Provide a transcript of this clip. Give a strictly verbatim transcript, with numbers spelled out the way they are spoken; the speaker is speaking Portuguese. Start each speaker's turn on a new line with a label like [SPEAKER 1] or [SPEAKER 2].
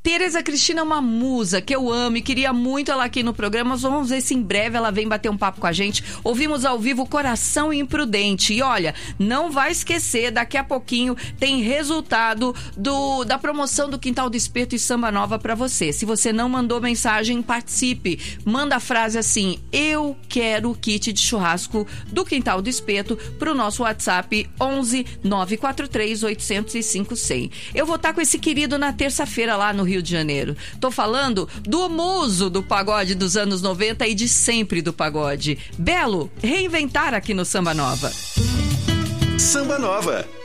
[SPEAKER 1] Tereza Cristina é uma musa que eu amo e queria muito ela aqui no programa. Vamos ver se em breve ela vem bater um papo com a gente. Ouvimos ao vivo Coração Imprudente. E olha, não vai esquecer, daqui a pouquinho tem resultado do, da promoção do Quintal do Espeto e Samba Nova pra você. Se você não mandou mensagem, participe. Manda a frase assim: eu quero o kit de churrasco do Quintal do Espeto pro nosso WhatsApp onze nove quatro três oito zero cinco cem. Eu vou estar com esse querido na terça-feira lá no Rio de Janeiro. Tô falando do muso do pagode dos anos noventa e de sempre do pagode. Belo, reinventar aqui no Samba Nova.
[SPEAKER 2] Samba Nova.